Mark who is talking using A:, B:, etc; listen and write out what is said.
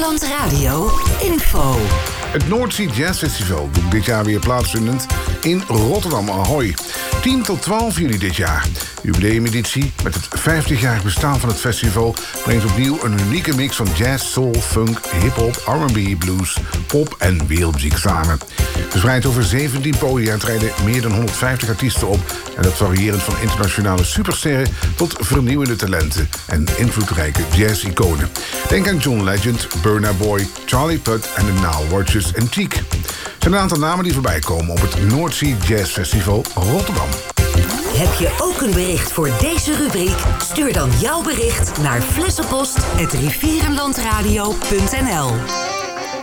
A: Rivierenland Radio info.
B: Het Noordzee Jazz Festival doet dit jaar weer plaatsvindend in Rotterdam Ahoy. 10 tot 12 juli dit jaar. De jubileumeditie met het 50-jarig bestaan van het festival brengt opnieuw een unieke mix van jazz, soul, funk, hip-hop, R&B, blues, pop en wereldmuziek samen. Verspreid over 17 podia treden meer dan 150 artiesten op en dat variërend van internationale supersterren tot vernieuwende talenten en invloedrijke jazz-iconen. Denk aan John Legend, Burna Boy, Charlie Puth en de Nile Rodgers en Cheek. Er zijn een aantal namen die voorbij komen op het Noordzee Jazz Festival Rotterdam.
A: Heb je ook een bericht voor deze rubriek? Stuur dan jouw bericht naar flessenpost@rivierenlandradio.nl.